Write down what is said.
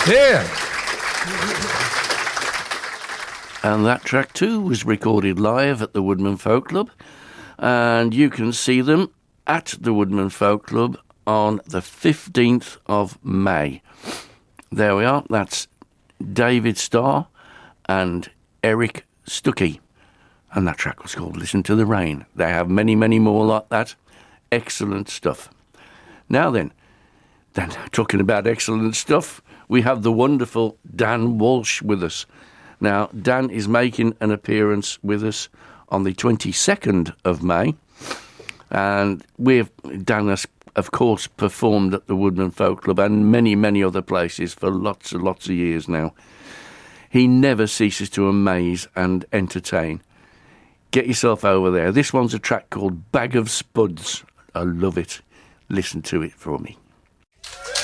Here. And that track too was recorded live at the Woodman Folk Club, and you can see them at the Woodman Folk Club on the 15th of May. There we are. That's David Starr and Eric Stuckey, and that track was called Listen to the Rain. They have many, many more like that. Excellent stuff. Now then, talking about excellent stuff, we have the wonderful Dan Walsh with us. Now, Dan is making an appearance with us on the 22nd of May, and Dan has, of course, performed at the Woodman Folk Club and many, many other places for lots and lots of years now. He never ceases to amaze and entertain. Get yourself over there. This one's a track called Bag of Spuds. I love it. Listen to it for me.